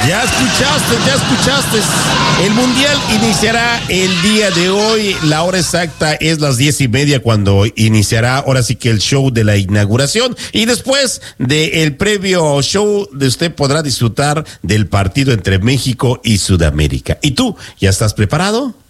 Ya escuchaste. El Mundial iniciará el día de hoy. La hora exacta es las 10:30 cuando iniciará ahora sí que el show de la inauguración. Y después del previo show, usted podrá disfrutar del partido entre México y Sudamérica. ¿Y tú, ya estás preparado?